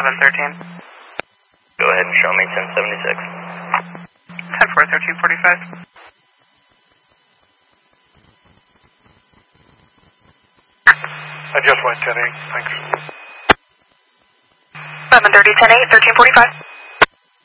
1113. Go ahead and show me 1076. 10-4, 1345. I just went 10-8, thanks. 1130, 10-8, 1345.